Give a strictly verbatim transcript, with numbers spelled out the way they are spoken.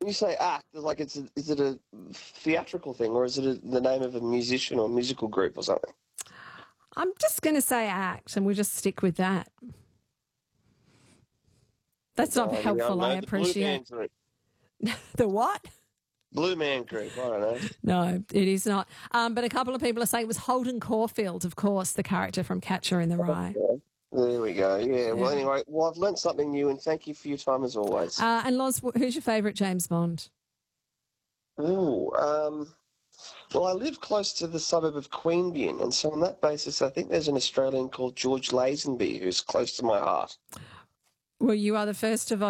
When you say act, like it's a, is it a theatrical thing or is it a, the name of a musician or musical group or something? I'm just going to say act, and we'll just stick with that. That's not Oh, yeah, helpful, no, I the Blue Man appreciate. Group. The what? Blue Man Group, I don't know. No, it is not. Um, but a couple of people are saying it was Holden Caulfield, of course, the character from Catcher in the Rye. Yeah. There we go. Yeah. Well, Yeah. anyway, well, I've learnt something new, and thank you for your time as always. Uh, and Loz, wh- who's your favourite James Bond? Ooh, um, well, I live close to the suburb of Queanbeyan, and so on that basis, I think there's an Australian called George Lazenby who's close to my heart. Well, you are the first to vote.